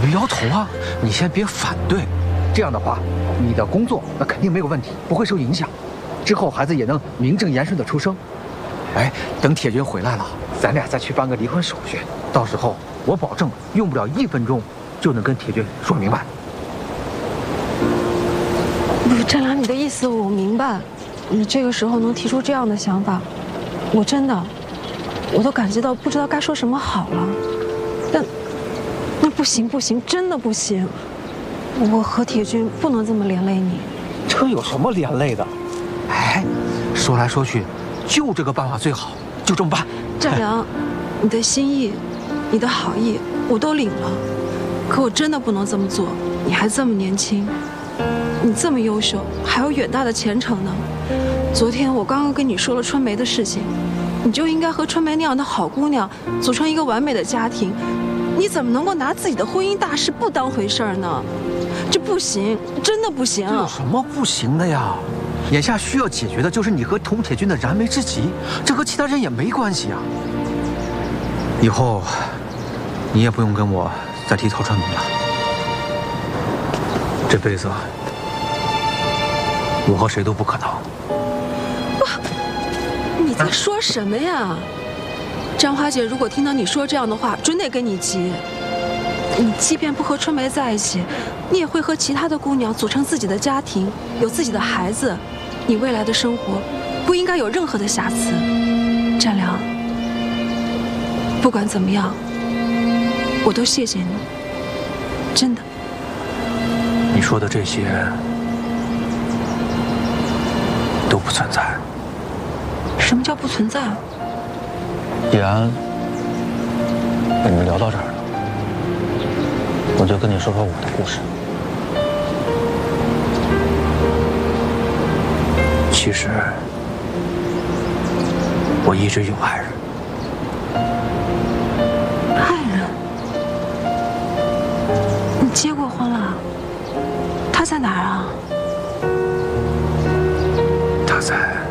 别摇头啊，你先别反对。这样的话，你的工作那肯定没有问题，不会受影响。之后孩子也能名正言顺的出生。哎，等铁军回来了，咱俩再去办个离婚手续。到时候我保证用不了1分钟就能跟铁军说明白。 不是战狼，你的意思我明白。你这个时候能提出这样的想法，我都感激到不知道该说什么好了。那不行不行，真的不行。我和铁军不能这么连累你。 这有什么连累的？哎，说来说去，就这个办法最好，就这么办。 战良，你的心意，你的好意，我都领了。可我真的不能这么做。你还这么年轻，你这么优秀，还有远大的前程呢。昨天我刚刚跟你说了春梅的事情，你就应该和春梅那样的好姑娘组成一个完美的家庭。你怎么能够拿自己的婚姻大事不当回事儿呢？这不行，真的不行。 这有什么不行的呀？眼下需要解决的就是你和童铁军的燃眉之急，这和其他人也没关系啊。以后，你也不用跟我再提曹传明了。这辈子，我和谁都不可能。 你在说什么呀？张花姐如果听到你说这样的话，准得跟你急。你即便不和春梅在一起，你也会和其他的姑娘组成自己的家庭，有自己的孩子。你未来的生活不应该有任何的瑕疵。战良，不管怎么样，我都谢谢你，真的。 你说的这些都不存在。 什么叫不存在？ 既然跟你们聊到这儿了，我就跟你说说我的故事。其实，我一直有爱人。 爱人？你结过婚了？他在哪儿啊？ 他在